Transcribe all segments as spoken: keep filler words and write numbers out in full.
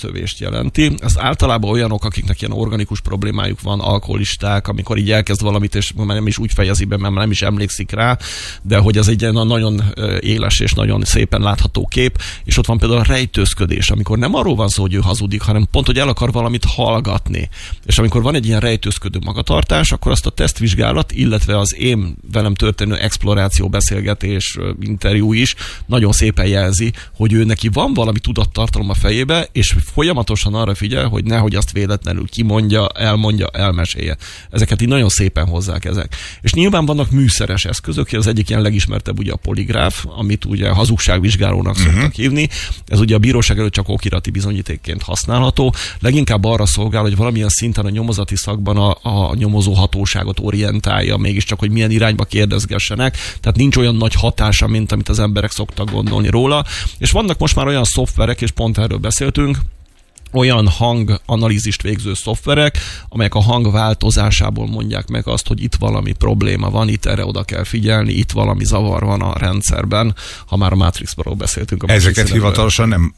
szövést jelenti. Ez általában olyanok, akiknek ilyen organikus problémájuk van, alkoholisták, amikor így elkezd valamit, és már nem is úgy fejezi be, mert nem is emlékszik rá, de hogy ez egy nagyon éles és nagyon szépen látható kép, és ott van például a rejtőzködés, amikor nem arról van szó, hogy ő hazudik, hanem pont, hogy el akar valamit hallgatni. És amikor van egy ilyen rejtőzködő magatartás, akkor azt a tesztvizsgálat, illetve az én velem történő exploráció, beszélgetés, interjú is nagyon szépen jelzi, hogy ő neki van valami tudattartalom a fejébe, és folyamatosan arra figyel, hogy nehogy azt véletlenül kimondja, elmondja, elmesélje. Ezeket így nagyon szépen hozzák ezek. És nyilván vannak műszeres eszközök, az egyik ilyen legismertebb ugye a poligráf, amit ugye hazugságvizsgálónak uh-huh. szoktak hívni. Ez ugye a bíróság előtt csak okirati bizonyítékként használható. Leginkább arra szolgál, hogy valamilyen szinten a nyomozati szakban a, a nyomozó hatóságot orientálja, mégiscsak, hogy milyen irányba kérdezgessenek. Tehát nincs olyan nagy hatása, mint amit az emberek szoktak gondolni róla. És vannak most már olyan szoftverek, és pont erről beszéltünk, olyan hanganalízist végző szoftverek, amelyek a hang változásából mondják meg azt, hogy itt valami probléma van, itt erre oda kell figyelni, itt valami zavar van a rendszerben, ha már a Matrixról beszéltünk. Ezeket hivatalosan nem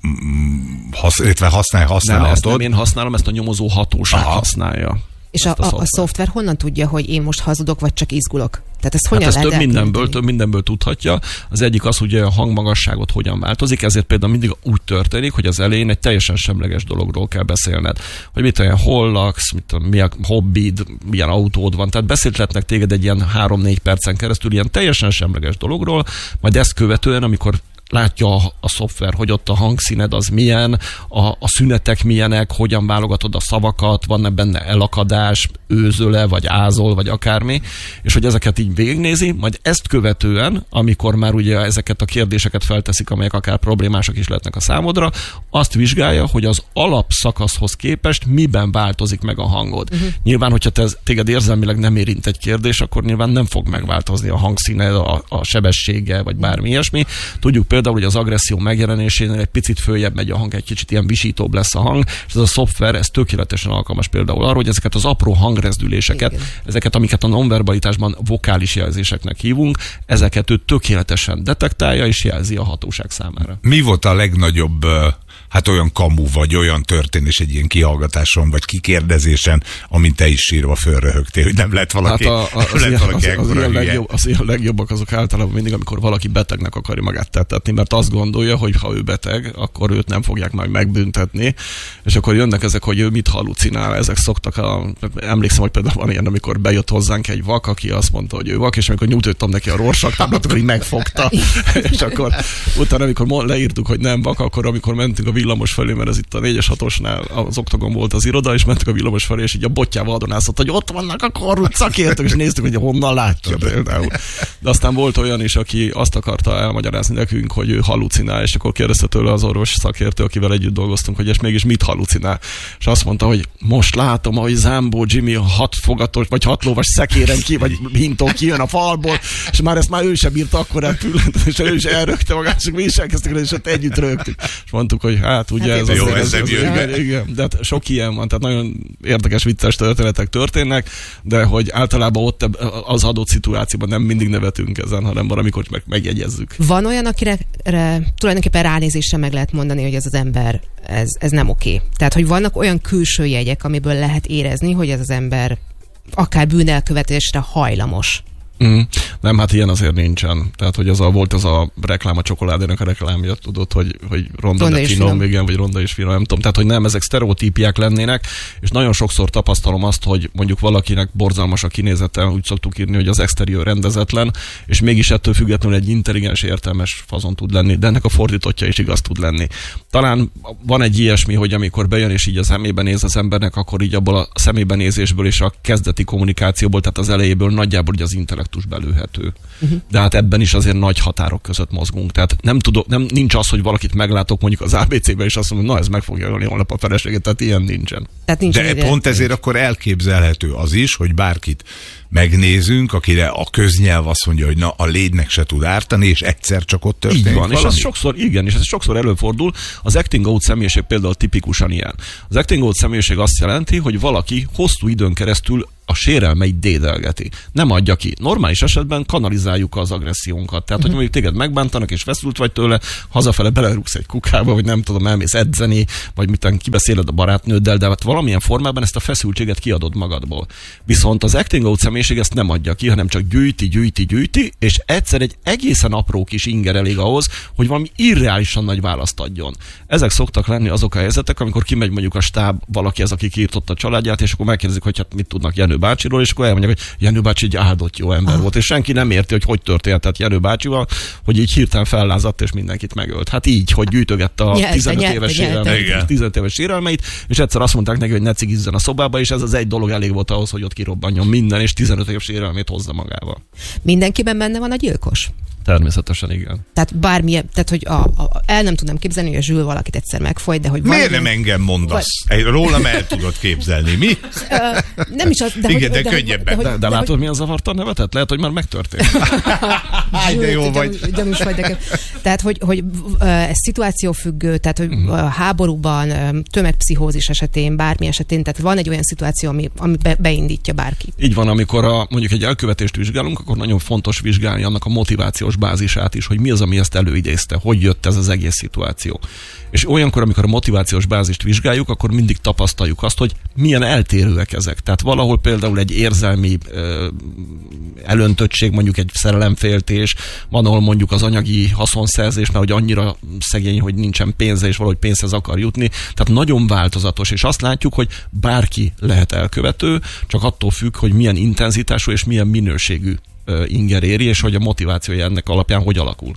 hasz, használ, használhatod? Nem, ezt nem én használom, ezt a nyomozó hatóság Aha. használja. És a, a, a, a szoftver honnan tudja, hogy én most hazudok, vagy csak izgulok? Tehát ezt hogyan hát lehet több mindenből, több mindenből tudhatja. Az egyik az, hogy a hangmagasságot hogyan változik, ezért például mindig úgy történik, hogy az elején egy teljesen semleges dologról kell beszélned. Hogy mit olyan, hol laksz, mit, milyen hobbid, milyen autód van. Tehát beszélhetnek téged egy ilyen három-négy percen keresztül ilyen teljesen semleges dologról, majd ezt követően, amikor látja a, a szoftver, hogy ott a hangszíned az milyen, a, a szünetek milyenek, hogyan válogatod a szavakat, van-e benne elakadás, őzöle, vagy ázol, vagy akármi, és hogy ezeket így végignézi, majd ezt követően, amikor már ugye ezeket a kérdéseket felteszik, amelyek akár problémásak is lehetnek a számodra, azt vizsgálja, hogy az alapszakaszhoz képest miben változik meg a hangod. Uh-huh. Nyilván, hogyha te, téged érzelmileg nem érint egy kérdés, akkor nyilván nem fog megváltozni a hangszíned, a, a sebessége, vagy bármi ilyesmi. Tudjuk például, hogy az agresszió megjelenésénél egy picit följebb megy a hang, egy kicsit ilyen visítóbb lesz a hang, és ez a szoftver, ez tökéletesen alkalmas például arra, hogy ezeket az apró hangrezdüléseket, Igen. ezeket, amiket a nonverbalitásban vokális jelzéseknek hívunk, ezeket ő tökéletesen detektálja és jelzi a hatóság számára. Mi volt a legnagyobb, hát olyan kamu, vagy olyan történés egy ilyen kihallgatáson, vagy kikérdezésen, amint te is sírva fölröhögtél, hogy nem lett valaki, hát a, a, az, lett valaki az, az, az, ilyen legjobb, az ilyen legjobbak azok általában mindig, amikor valaki betegnek akarja magát tettetni, mert azt gondolja, hogy ha ő beteg, akkor őt nem fogják majd megbüntetni, és akkor jönnek ezek, hogy ő mit halucinál, ezek szoktak, a, emlékszem, hogy például van ilyen, amikor bejött hozzánk egy vak, aki azt mondta, hogy ő vak, és amikor nyújtottam neki a Rorschach-táblát, akkor így megfogta, és akkor utána, amikor leírtuk, hogy nem vak, akkor amikor mentünk a villamos felé, mert ez itt a négyes hatosnál az Oktogon volt az iroda, és mentünk a villamos felé, és így a botjával adonászott, hogy ott vannak a korrupt szakértők, és néztük, hogy honnan látja például. De aztán volt olyan is, aki azt akarta elmagyarázni nekünk, hogy ő halucinál, és akkor kérdezte tőle az orvos szakértő, akivel együtt dolgoztunk, hogy és mégis mit halucinál. És azt mondta, hogy most látom, hogy Zambó Jimmy a hat fogatos, vagy hat lovas szekéren ki, vagy hintó kijön a falból, és már ezt már ő sem bírta akkor repülni, és ő is elrögte magát, és mi is elkezdtük, és ott együtt rögtük. És mondtuk, hogy hát ugye hát ez, jó, az, ez, ez, igen, igen, de hát sok ilyen van, tehát nagyon érdekes, vicces történetek történnek, de hogy általában ott az adott szituációban nem mindig nevetünk ezen, hanem valamikor meg megjegyezzük. Van olyan, akire re, tulajdonképpen ránézésre meg lehet mondani, hogy ez az ember, ez, ez nem oké. Tehát, hogy vannak olyan külső jegyek, amiből lehet érezni, hogy ez az ember akár bűnelkövetésre hajlamos. Mm. Nem, hát ilyen azért nincsen. Tehát, hogy az a, volt az a reklám a csokoládének a reklámja, tudod, hogy, hogy ronda, ronda de finom, igen, vagy ronda és finom, nem tudom. Tehát, hogy nem, ezek sztereotípiák lennének, és nagyon sokszor tapasztalom azt, hogy mondjuk valakinek borzalmas a kinézete, úgy szoktuk írni, hogy az exterior rendezetlen, és mégis ettől függetlenül egy intelligens, értelmes fazon tud lenni, de ennek a fordítottja is igaz tud lenni. Talán van egy ilyesmi, hogy amikor bejön és így a szemébe néz az embernek, akkor így abból a szemébe nézésből és a kezdeti kommunikációból, tehát az elejéből nagyjából az intellektus belőhető. Uh-huh. De hát ebben is azért nagy határok között mozgunk. Tehát nem tudok, nem, nincs az, hogy valakit meglátok mondjuk az á bé cé-ben, és azt mondom, na ez meg fogja ölni holnap a feleséget, tehát ilyen nincsen. Tehát nincs de pont ezért nincs. Akkor elképzelhető az is, hogy bárkit megnézünk, akire a köznyelv azt mondja, hogy na, a légynek se tud ártani, és egyszer csak ott történik. Így van, valami. És ez sokszor, igen, és ez sokszor előfordul. Az acting out személyiség például tipikusan ilyen. Az acting out személyiség azt jelenti, hogy valaki hosszú időn keresztül a sérelmeit dédelgeti. Nem adja ki. Normális esetben kanalizáljuk az agressziónkat. Tehát, uh-huh. hogy mondjuk téged megbántanak, és feszült vagy tőle, hazafele belerúgsz egy kukába, vagy nem tudom, elmész edzeni, vagy miten kibeszéled a barátnőddel, de hát valamilyen formában ezt a feszültséget kiadod magadból. Viszont az acting out személyiség ezt nem adja ki, hanem csak gyűjti, gyűjti, gyűjti, és egyszer egy egészen apró kis inger elég ahhoz, hogy valami irreálisan nagy választ adjon. Ezek szoktak lenni azok a helyzetek, amikor kimegy mondjuk a stáb, valaki ez, aki kiirtotta a családját, és akkor megkérdezik, hogy hát mit tudnak Jenő bácsiról, és akkor elmondják, hogy Jenő bácsi egy áldott jó ember ah. volt, és senki nem érti, hogy hogy történt Jenő bácsival, hogy így hirtelen fellázadt, és mindenkit megölt. Hát így, hogy gyűjtögette a nyelte, tizenöt nyelte, éves sérelmeit, tizenöt éves sérelmeit, és egyszer azt mondták neki, hogy ne cigizzen a szobába, és ez az egy dolog elég volt ahhoz, hogy ott kirobbanjon minden, és tizenöt éves sérelmét hozza magával. Mindenkiben benne van a gyilkos? Természetesen igen. Tehát bármilyen, tehát hogy a, a, el nem tudnám képzelni, hogy a Zsül valakit egyszer megfojt, de hogy miért valami... nem engem mondasz? Vagy... Rólam el tudod képzelni, mi? Uh, nem is az, de igen, hogy, de, de könnyebben. De, de, de, de látod, hogy... milyen zavarta a nevetet? Lehet, hogy már megtörtént. Zsül, de jó vagy. Gyanús vagy nekem. Tehát, hogy, hogy uh, ez szituációfüggő, tehát, hogy uh, háborúban, uh, tömegpszichózis esetén, bármi esetén, tehát van egy olyan szituáció, ami, ami be, beindítja bárki. Így van, amikor a, mondjuk egy elkövetést vizsgálunk, akkor nagyon fontos vizsgálni annak a motivációs bázisát is, hogy mi az, ami ezt előidézte, hogy jött ez az egész szituáció. És olyankor, amikor a motivációs bázist vizsgáljuk, akkor mindig tapasztaljuk azt, hogy milyen eltérőek ezek. Tehát valahol például egy érzelmi ö, elöntöttség, mondjuk egy szerelemféltés, van, ahol mondjuk az anyagi haszonszerzés, mert hogy annyira szegény, hogy nincsen pénze, és valahogy pénzhez akar jutni. Tehát nagyon változatos, és azt látjuk, hogy bárki lehet elkövető, csak attól függ, hogy milyen intenzitású és milyen minőségű inger éri, és hogy a motivációja ennek alapján hogy alakul.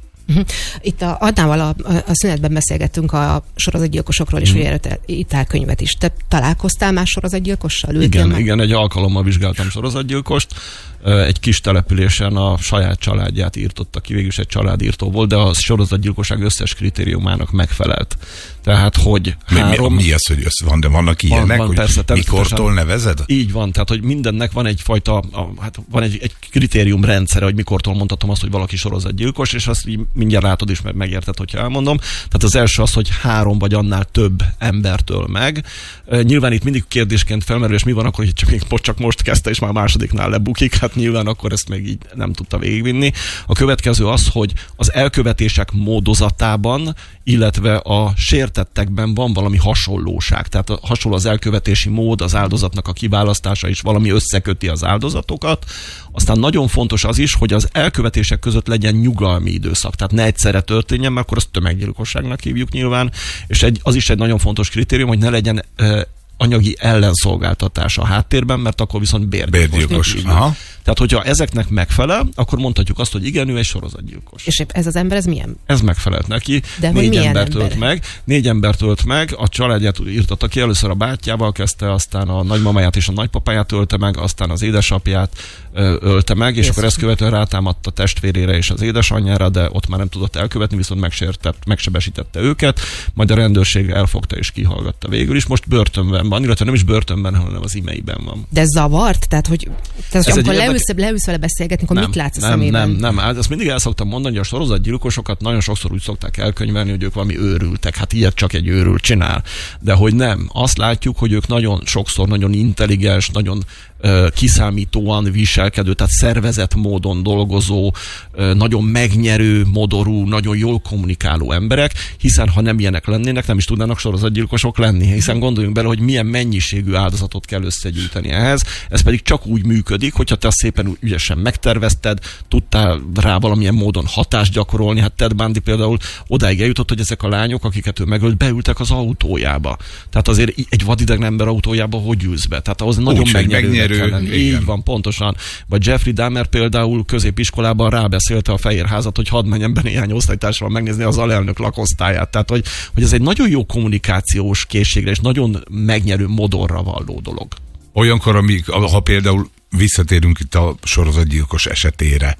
Itt a Adnával a, a szünetben beszélgettünk a sorozatgyilkosokról, és uh-huh. írtál könyvet is. Te találkoztál más sorozatgyilkossal? Igen, igen, egy alkalommal vizsgáltam sorozatgyilkost. Egy kis településen a saját családját írtotta ki, végülis egy családírtó volt, de a sorozatgyilkosság összes kritériumának megfelelt. Tehát, hogy három... Mi, mi az, hogy össze van, de vannak ilyenek, van, van, hogy persze, mikortól nevezed? Így van, tehát, hogy mindennek van egyfajta, a, hát van egy, egy kritériumrendszere, hogy mikortól mondhatom azt, hogy valaki sorozatgyilkos, és azt így mindjárt látod is, mert megérted, hogyha elmondom. Tehát az első az, hogy három vagy annál több embertől meg. Nyilván itt mindig kérdésként felmerül, és mi van akkor, hogy csak, csak most kezdte, és már a másodiknál lebukik, hát nyilván akkor ezt még így nem tudta végigvinni. A következő az, hogy az elkövetések módozatában, illetve a sértettekben van valami hasonlóság. Tehát a, hasonló az elkövetési mód, az áldozatnak a kiválasztása is valami összeköti az áldozatokat. Aztán nagyon fontos az is, hogy az elkövetések között legyen nyugalmi időszak. Tehát ne egyszerre történjen, mert akkor azt tömeggyilkosságnak hívjuk nyilván. És egy, az is egy nagyon fontos kritérium, hogy ne legyen e, anyagi ellenszolgáltatás a háttérben, mert akkor viszont bérgyilkos. Tehát, hogyha ezeknek megfelel, akkor mondhatjuk azt, hogy igen, ő egy sorozatgyilkos. És ez az ember, ez milyen? Ez megfelelt neki. De négy ember ember? tölt meg. Négy ember tölt meg, a családját írtatta ki, először a bátyjával kezdte, aztán a nagymamáját és a nagypapáját ölte meg, aztán az édesapját ölte meg, és Jézus. Akkor ezt követően rátámadt a testvérére és az édesanyjára, de ott már nem tudott elkövetni, viszont megsértett, megsebesítette őket, majd a rendőrség elfogta és kihallgatta végül is. Most börtönben van, illetve nem is börtönben, hanem az imeiben van. De zavart? Tehát, hogy, tehát, hogy amikor leülsz, leülsz vele beszélgetni, akkor nem, mit látsz a nem, szemében? Nem, nem, hát ezt mindig el szoktam mondani, hogy a sorozatgyilkosokat nagyon sokszor úgy szokták elkönyvelni, hogy ők valami őrültek. Hát ilyet csak egy őrült csinál. De hogy nem. Azt látjuk, hogy ők nagyon sokszor nagyon intelligens, nagyon uh, kiszámítóan viselkedő, tehát szervezett módon dolgozó, uh, nagyon megnyerő, modorú, nagyon jól kommunikáló emberek, hiszen ha nem ilyenek lennének, nem is tudnának sorozatgyilkosok lenni. Hiszen gondoljunk bele, hogy milyen mennyiségű áldozatot kell összegyűjteni ehhez. Ez pedig csak úgy működik, hogyha te azt szépen ügyesen megtervezted, tudtál rá valamilyen módon hatást gyakorolni. Hát Ted Bundy például odáig eljutott, hogy ezek a lányok, akiket ő megölt, beültek az autójába. Tehát azért egy vadidegen ember autójába hogy ülsz be? Tehát ahhoz nagyon úgy, megnyerő kell lenni. Így van, pontosan. Vagy Jeffrey Dahmer például középiskolában rábeszélte a Fehérházat, hogy hadd menjen be néhány osztálytársával megnézni az alelnök lakosztályát. Tehát, hogy, hogy ez egy nagyon jó kommunikációs készségre és nagyon megnyerő modorra valló dolog. Olyankor, amíg, ha például visszatérünk itt a sorozatgyilkos esetére,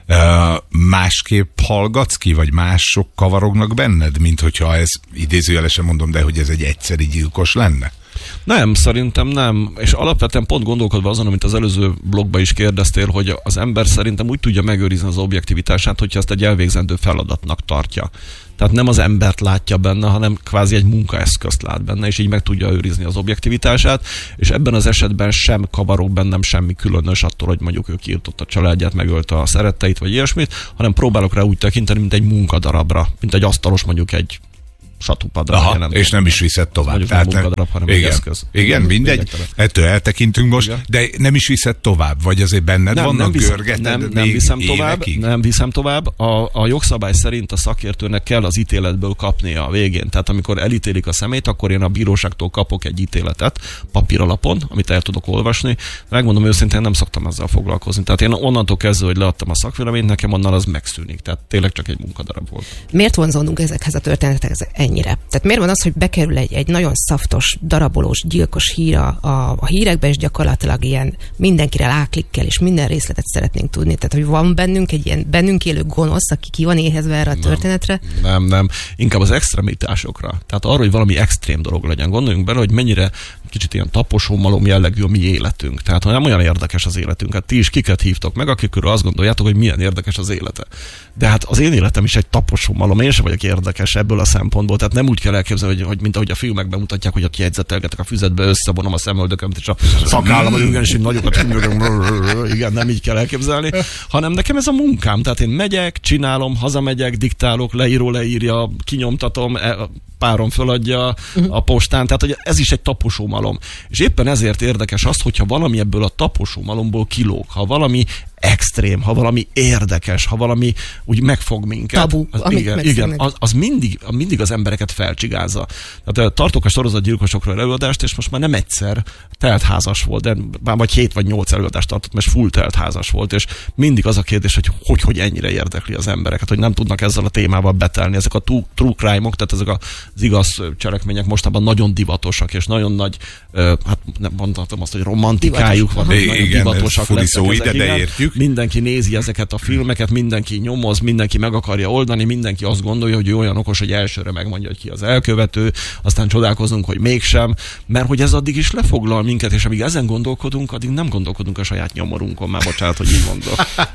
másképp hallgatsz ki, vagy mások kavarognak benned, mint hogyha ez, idézőjelesen mondom, de hogy ez egy egyszeri gyilkos lenne? Nem, szerintem nem. És alapvetően pont gondolkodva azon, amit az előző blogban is kérdeztél, hogy az ember szerintem úgy tudja megőrizni az objektivitását, hogyha ezt egy elvégzendő feladatnak tartja. Tehát nem az embert látja benne, hanem kvázi egy munkaeszközt lát benne, és így meg tudja őrizni az objektivitását, és ebben az esetben sem kavarok bennem semmi különös attól, hogy mondjuk ő kiirtott a családját, megölte a szeretteit, vagy ilyesmit, hanem próbálok rá úgy tekinteni, mint egy munkadarabra, mint egy asztalos, mondjuk egy satupadra. Aha, nem és nem is viszed tovább. Tehát nem munkadarab, hanem igen, egy eszköz. Igen, mindegy. Ettől eltekintünk most, igen. De nem is viszed tovább, vagy azért benned nem, vannak, nem viszem, görgeted nem, nem viszem tovább, nem viszem tovább. A, a jogszabály szerint a szakértőnek kell az ítéletből kapnia a végén. Tehát amikor elítélik a szemét, akkor én a bíróságtól kapok egy ítéletet papíralapon, amit el tudok olvasni. Megmondom őszintén, nem szoktam ezzel foglalkozni. Tehát én onnantól kezdve, hogy leadtam a szakvéleményt, nekem onnan az megszűnik. Tehát tényleg csak egy munkadarab volt. Miért vonzódunk ezekhez a történetekhez ennyire? Tehát miért van az, hogy bekerül egy, egy nagyon szaftos, darabolós, gyilkos hír a, a, a hírekbe, és gyakorlatilag ilyen mindenkire ráklikkel, és minden részletet szeretnénk tudni. Tehát, hogy van bennünk egy ilyen bennünk élő gonosz, aki ki van éhezve erre a történetre? Nem, nem, nem. Inkább az extremitásokra. Tehát arra, hogy valami extrém dolog legyen. Gondoljunk bele, hogy mennyire kicsit ilyen taposó-malom jellegű a mi életünk. Tehát nem olyan érdekes az életünk. Hát ti is kiket hívtok meg, akikről azt gondoljátok, hogy milyen érdekes az élete. De hát az én életem is egy taposó-malom. Én sem vagyok érdekes ebből a szempontból. Tehát nem úgy kell elképzelni, hogy, hogy mint ahogy a filmekben mutatják, hogy ott jegyzetelgetek a füzetbe, összevonom a szemöldökömet, és a szakállamat, igen, és így nagyokat hümmögök, igen, nem így kell elképzelni, hanem nekem ez a munkám. Tehát én megyek, csinálom, hazamegyek, diktálok, leíró leírja, kinyomtatom, párom föladja a postán, tehát hogy ez is egy taposómalom. És éppen ezért érdekes az, hogyha valami ebből a taposómalomból kilóg, ha valami extrém, ha valami érdekes, ha valami úgy megfog minket. Tabu, az, igen, igen az, az mindig, mindig az embereket felcsigázza. Tehát tartok a sorozatgyilkosokról előadást, és most már nem egyszer teltházas volt, de már vagy hét vagy nyolc előadást tartott, mert full teltházas volt, és mindig az a kérdés, hogy hogy, hogy ennyire érdekli az embereket, hogy nem tudnak ezzel a témával betelni. Ezek a true, true crime-ok, tehát ezek az igaz cselekmények mostában nagyon divatosak, és nagyon nagy, hát nem mondhatom azt, hogy romantikájuk van, nagyon igen, divatosak lesznek ide, ezek, de értjük. Mindenki nézi ezeket a filmeket, mindenki nyomoz, mindenki meg akarja oldani, mindenki azt gondolja, hogy ő olyan okos, hogy elsőre megmondja, hogy ki az elkövető, aztán csodálkozunk, hogy mégsem, mert hogy ez addig is lefoglal minket, és amíg ezen gondolkodunk, addig nem gondolkodunk a saját nyomorunkon, már bocsánat, hogy így mondom.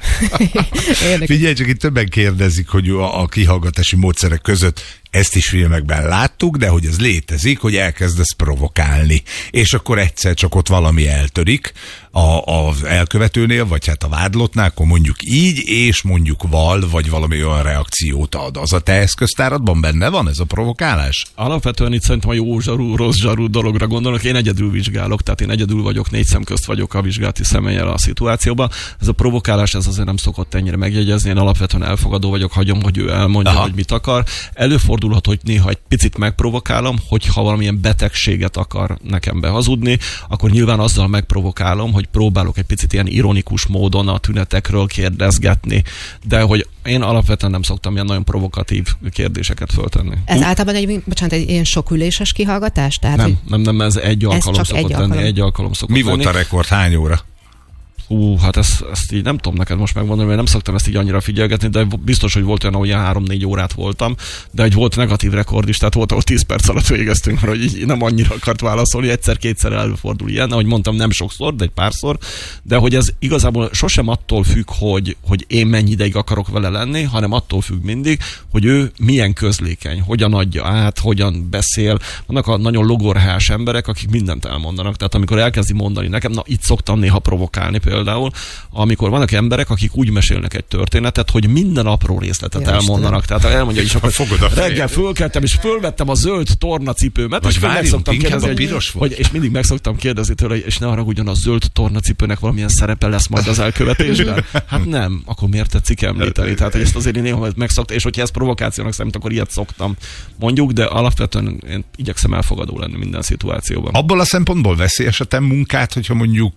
Figyelj, csak itt többen kérdezik, hogy a, a kihallgatási módszerek között ezt is filmekben láttuk, de hogy ez létezik, hogy elkezdesz provokálni. És akkor egyszer csak ott valami eltörik a, az elkövetőnél, vagy hát a vádlottnál, akkor mondjuk így, és mondjuk val, vagy valami olyan reakciót ad. Az a te eszköztáradban benne van ez a provokálás? Alapvetően itt szerintem a jó zsarú, rossz zsarú dologra gondolok. Én egyedül vizsgálok, tehát én egyedül vagyok, négy szem közt vagyok a vizsgálati személlyel a szituációban. Ez a provokálás, ez azért nem szokott ennyire megjegyezni. Én alapvetően elfogadó vagyok, hagyom, hogy ő elmondja, Aha. hogy mit akar. Előfordulhat, hogy néha egy picit megprovokálom, hogyha valamilyen betegséget akar nekem behazudni, akkor nyilván azzal megprovokálom, hogy próbálok egy picit ilyen ironikus módon a tünetekről kérdezgetni, de hogy én alapvetően nem szoktam ilyen nagyon provokatív kérdéseket föltenni. Ez uh? általában egy, bocsánat, egy ilyen soküléses kihallgatás? Tehát, nem, hogy nem, nem, ez egy alkalom ez szokott egy lenni. alkalom. Egy alkalom szokott Mi lenni. volt a rekord? Hány óra? Hú, hát ezt, ezt így nem tudom neked most megmondani, mert nem szoktam ezt így annyira figyelgetni, de biztos, hogy volt olyan, ahol ilyen három-négy órát voltam, de egy volt negatív rekord is, tehát volt, ahol tíz perc alatt végeztünk, mert hogy így nem annyira akart válaszolni, egyszer-kétszer előfordul ilyen, ahogy mondtam, nem sokszor, de egy párszor, de hogy ez igazából sosem attól függ, hogy, hogy én mennyi ideig akarok vele lenni, hanem attól függ mindig, hogy ő milyen közlékeny, hogyan adja át, hogyan beszél. Vannak a nagyon logorhás emberek, akik mindent elmondanak, tehát amikor elkezdi mondani nekem, na itt szoktam néha provokálni például, amikor vannak emberek, akik úgy mesélnek egy történetet, hogy minden apró részletet ja, elmondanak. Tehát elmondja is, hogy reggel fölkeltem, és fölvettem a zöld tornacipőmet, és meg szoktam kérdezni, hogy, hogy, és mindig meg szoktam kérdezni tőle, és ne haragudjon, a zöld tornacipőnek valamilyen szerepe lesz majd az elkövetésben. Hát nem, akkor miért tetszik említeni? Tehát ezt azért én néha megszoktam, és hogyha ez provokációnak számít, akkor ilyet szoktam mondjuk, de alapvetően én igyekszem elfogadó lenni minden szituációban. Abból a szempontból veszélyes a te munkát, hogyha mondjuk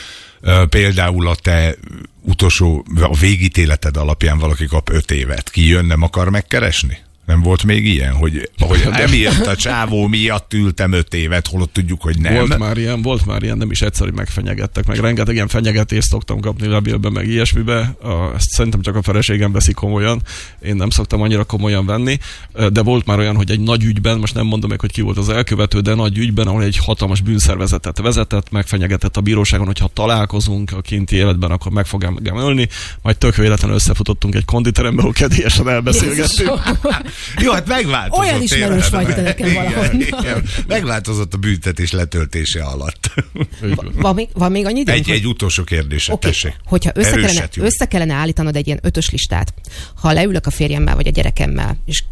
Uh, például a te utolsó, a végítéleted alapján valaki kap öt évet, kijön, nem akar megkeresni? Nem volt még ilyen, hogy, hogy emiatt a csávó miatt ültem öt évet, holott tudjuk, hogy nem. Volt már ilyen, volt már ilyen, nem is egyszer, hogy megfenyegettek, meg rengeteg ilyen fenyegetést szoktam kapni levélben, meg ilyesmibe. A, ezt szerintem csak a feleségem veszi komolyan. Én nem szoktam annyira komolyan venni, de volt már olyan, hogy egy nagy ügyben, most nem mondom meg, hogy ki volt az elkövető, de nagy ügyben, ahol egy hatalmas bűnszervezetet vezetett, megfenyegetett a bíróságon, hogyha találkozunk a kinti életben, akkor meg fog engem ölni, majd tök véletlenül összefutottunk egy konditerembe, ahol kedélyesen elbeszélgettünk. Jó, hát megváltozott. Olyan ismerős vagy te nekem valahonnan. Megváltozott a büntetés letöltése alatt. Van még, van még annyi időnk? Egy, egy utolsó kérdéset, okay. Tessék. Hogyha össze kellene, össze kellene állítanod egy ilyen ötös listát, ha leülök a férjemmel vagy a gyerekemmel, és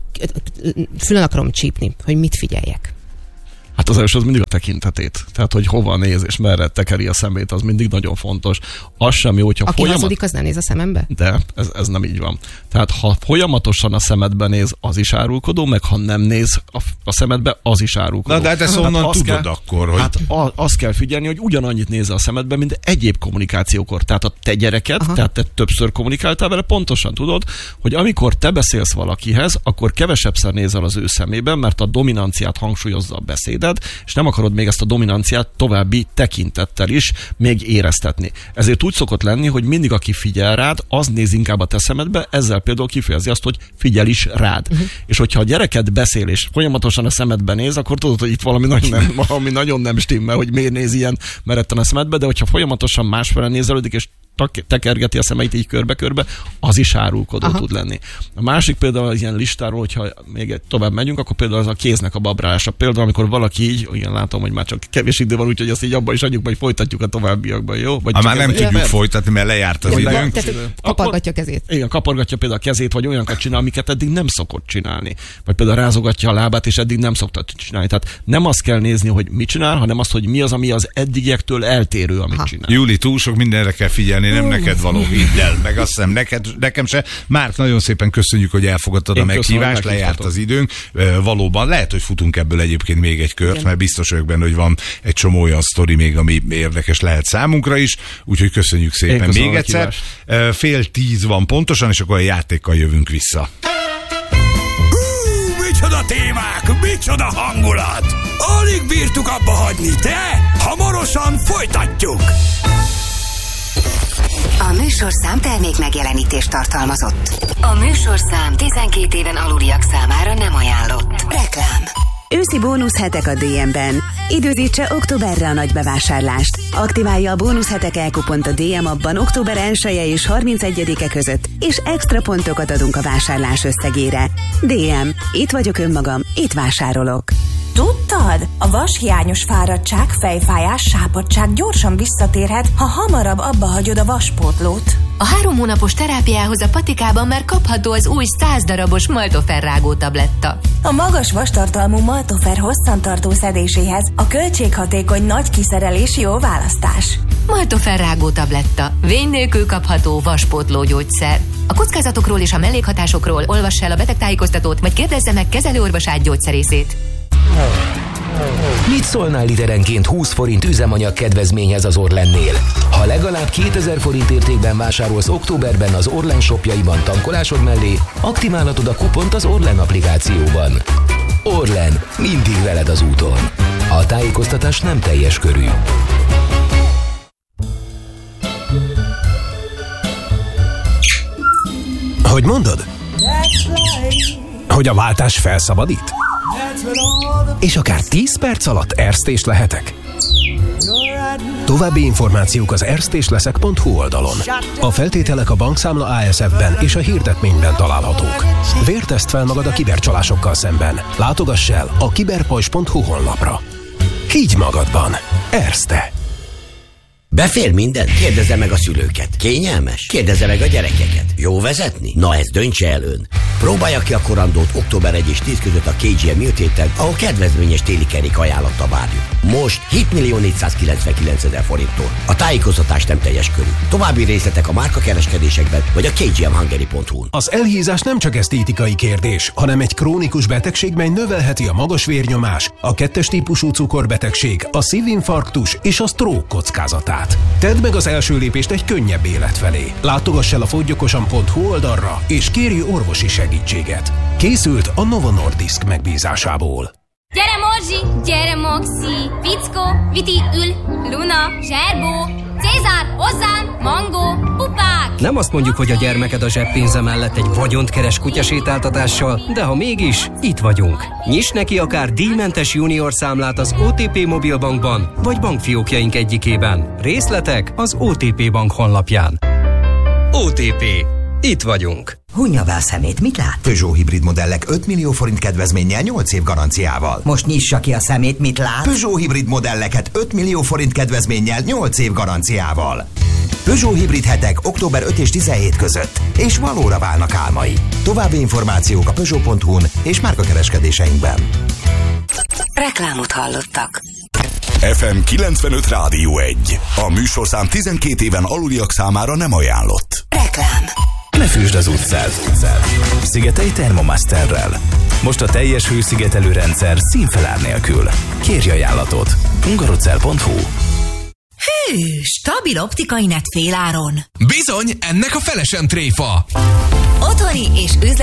fülön akarom csípni, hogy mit figyeljek? Hát az első az mindig a tekintetét. Tehát, hogy hova néz és merre tekeri a szemét, az mindig nagyon fontos. Az sem jó, hogyha Aki folyamat... hazudik, az nem néz a szemembe? De ez, ez nem így van. Tehát, ha folyamatosan a szemedbe néz, az is árulkodó, meg ha nem néz a, a szemedbe, az is árulkodó. Na, de hát ezt onnan hát tudod kell, akkor, hogy... Hát a, azt kell figyelni, hogy ugyanannyit néz a szemedbe, mint egyéb kommunikációkor. Tehát a te gyereket, Aha. tehát te többször kommunikáltál vele, pontosan tudod, hogy amikor te beszélsz valakihez, akkor kevesebbszer nézel az ő szemében, mert a dominanciát hangsúlyozza a beszédet, és nem akarod még ezt a dominanciát további tekintettel is még éreztetni. Ezért úgy szokott lenni, hogy mindig aki figyel rád, az néz inkább a te szemedbe, ezzel például kifejezi azt, hogy figyel is rád. Uh-huh. És hogyha a gyereket beszél, és folyamatosan a szemedbe néz, akkor tudod, hogy itt valami nagyon nem, valami nagyon nem stimmel, hogy miért néz ilyen meretten a szemedbe, de hogyha folyamatosan másfele nézelődik, és tekergeti a szemeit így körbe-körbe, az is árulkodó Aha. tud lenni. A másik például az ilyen listáról, hogyha még tovább megyünk, akkor például az a kéznek a babrálása. Például, amikor valaki így, igen, látom, hogy már csak kevés idő van, úgyhogy ezt így abban is adjuk, majd folytatjuk a továbbiakban, jó? Vagy ha már nem tudjuk folytatni, mert lejárt az időnk. Kapargatja a kezét. Igen, kapargatja például a kezét, vagy olyanokat csinál, amiket eddig nem szokott csinálni. Vagy például rázogatja a lábát, és eddig nem szokta csinálni. Tehát nem azt kell nézni, hogy mit csinál, hanem azt, hogy mi az, ami az eddigiektől eltérő, amit ha. csinál. Júli, túl sok mindenre kell figyelni, nem uh. neked való, hidd el, meg azt hiszem, neked, nekem se. Márk, nagyon szépen köszönjük, hogy elfogadtad Én a meghívást, lejárt az időnk. Valóban lehet, hogy futunk ebből egyébként még egy kört, Igen. mert biztos vagyok benne, hogy van egy csomó olyan sztori még, ami érdekes lehet számunkra is, úgyhogy köszönjük szépen még egyszer. Fél tíz van pontosan, és akkor a játékkal jövünk vissza. Hú, micsoda témák, micsoda hangulat! Alig bírtuk abba hagyni, de hamarosan folytatjuk! A műsorszám termék megjelenítést tartalmazott. A műsorszám tizenkét éven aluliak számára nem ajánlott. Reklám. Őszi bónuszhetek a dé em-ben. Időzítse októberre a nagy bevásárlást. Aktiválja a bónuszhetek elkupont a dé em abban október elseje és harmincegyedike között, és extra pontokat adunk a vásárlás összegére. dé em. Itt vagyok önmagam, itt vásárolok. Tudtad? A vashiányos fáradtság, fejfájás, sápadtság gyorsan visszatérhet, ha hamarabb abba hagyod a vaspótlót. A három hónapos terápiához a patikában már kapható az új száz darabos Maltofer rágó tabletta. A magas vastartalmú Maltofer hosszantartó szedéséhez a költséghatékony nagy kiszerelés jó választás. Maltofer rágó tabletta. Vény nélkül kapható vaspótló gyógyszer. A kockázatokról és a mellékhatásokról olvassa el a betegtájékoztatót, vagy kérdezze meg kezelőorvosát, gyógyszerészét. Mit szólnál literenként húsz forint üzemanyag kedvezményhez az Orlennél? Ha legalább kétezer forint értékben vásárolsz októberben az Orlen shopjaiban tankolásod mellé, aktiválhatod a kupont az Orlen applikációban. Orlen, mindig veled az úton. A tájékoztatás nem teljes körű. Hogy mondod? Hogy a váltás felszabadít? És akár tíz perc alatt ersztés lehetek? További információk az ersztésleszek pont hu oldalon. A feltételek a bankszámla á es ef-ben és a hirdetményben találhatók. Vérteszt fel magad a kibercsalásokkal szemben. Látogass el a kiberpajzs pont hu honlapra. Higgy magadban. Erszte. Befér minden? Kérdezze meg a szülőket. Kényelmes? Kérdezze meg a gyerekeket. Jó vezetni? Na ezt döntse el ön. Próbálja ki a korandót október elseje és tíz között a ká gé em Mute héten, ahol kedvezményes téli kerék ajánlatta várjuk. Most hét millió négyszázkilencvenkilencezer forinttól. A tájékoztatás nem teljes körű. További részletek a márkakereskedésekben vagy a kgmhungary pont hu-n. Az elhízás nem csak esztétikai kérdés, hanem egy krónikus betegség, mely növelheti a magas vérnyomás, a kettes típusú cukorbetegség, a szívinfarktus és a stroke kockázatát. Tedd meg az első lépést egy könnyebb élet felé. Látogass el a fogyyokosan pont hu oldalra és kérj orvosi segítséget. segítséget. Készült a Novo Nordisk megbízásából. Gyere Morzsi, gyere Moxi, Fickó, Viti, Ül, Luna, Zserbó, Cézár, hozzám, Mangó, pupák! Nem azt mondjuk, hogy a gyermeked a zseppénze mellett egy vagyont keres kutyasétáltatással, de ha mégis, itt vagyunk. Nyiss neki akár díjmentes junior számlát az o té pé Mobilbankban, vagy bankfiókjaink egyikében. Részletek az o té pé Bank honlapján. o té pé. Itt vagyunk. Hunnyavál szemét, mit lát? Peugeot hibrid modellek öt millió forint kedvezménnyel nyolc év garanciával. Most nyissa ki a szemét, mit lát? Peugeot hibrid modelleket öt millió forint kedvezménnyel nyolc év garanciával. Peugeot hibrid hetek október ötödike és tizenhetedike között, és valóra válnak álmai. További információk a Peugeot pont hu-n és márkakereskedéseinkben. Reklámot hallottak. ef em kilencvenöt Rádió egy. A műsorszám tizenkét éven aluliak számára nem ajánlott. Reklám. Ne fűsd az utcát. Szigetelj Thermomasterrel. Most a teljes hőszigetelő rendszer színfelár nélkül. Kérj ajánlatot. hungarocell pont hu. Hű, stabil optikai net féláron. Bizony, ennek a felesem tréfa. Otthoni és üzleti